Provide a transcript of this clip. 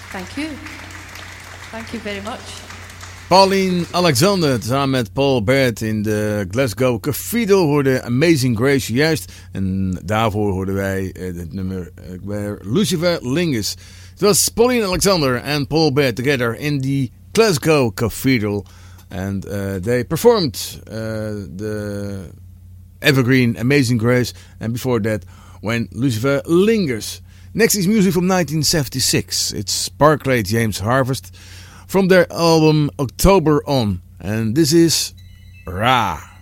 Thank you. Thank you very much. Pauline Alexander samen met Paul Baird in de Glasgow Cathedral hoorde Amazing Grace juist. En daarvoor hoorden wij het nummer Lucifer Lingus. Het was Pauline Alexander and Paul Baird together in the Glasgow Cathedral. And they performed the evergreen Amazing Grace. And before that, when Lucifer Lingers. Next is music from 1976. It's Barclay James Harvest from their album October On. And this is Ra.